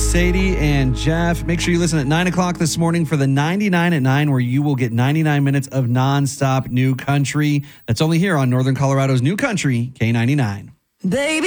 Sadie and Jeff. Make sure you listen at 9 o'clock this morning for the 99 at 9, where you will get 99 minutes of nonstop new country. That's only here on Northern Colorado's New Country, K99. Baby.